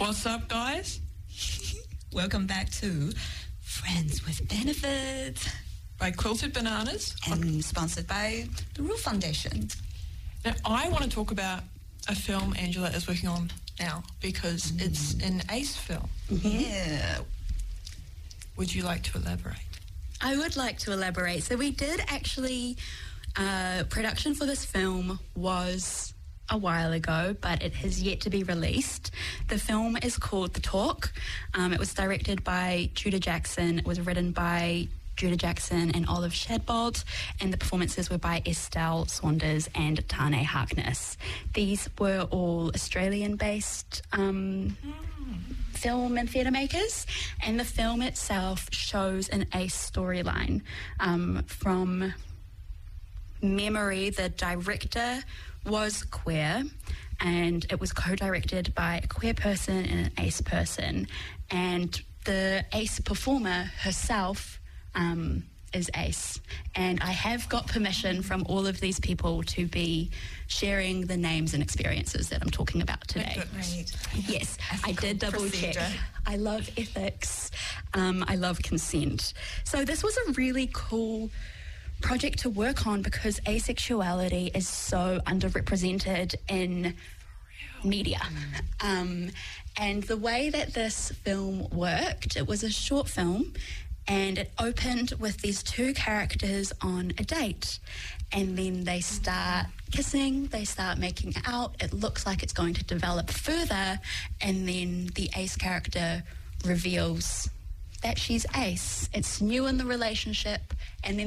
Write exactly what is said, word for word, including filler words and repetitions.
What's up, guys? Welcome back to Friends with Benefits. By Quilted Bananas. And sponsored by the Rule Foundation. Now, I want to talk about a film Angela is working on now because mm. it's an ACE film. Mm-hmm. Yeah. Would you like to elaborate? I would like to elaborate. So we did actually, uh, production for this film was a while ago, but it has yet to be released. The film is called The Talk. Um, it was directed by Judah Jackson. It was written by Judah Jackson and Olive Shadbolt, and the performances were by Estelle Saunders and Tane Harkness. These were all Australian-based um, mm. film and theatre makers, and the film itself shows an ACE storyline. Um, from memory, the director was queer, and it was co-directed by a queer person and an ACE person, and the ACE performer herself Um, is ACE, and I have got permission from all of these people to be sharing the names and experiences that I'm talking about today. Right. Yes, Ethical I did double procedure. check. I love ethics. Um, I love consent. So this was a really cool project to work on because asexuality is so underrepresented in media. Um, and the way that this film worked, it was a short film, and it opened with these two characters on a date, and then they start kissing, they start making out, it looks like it's going to develop further, and then the ACE character reveals that she's ACE. It's new in the relationship, and then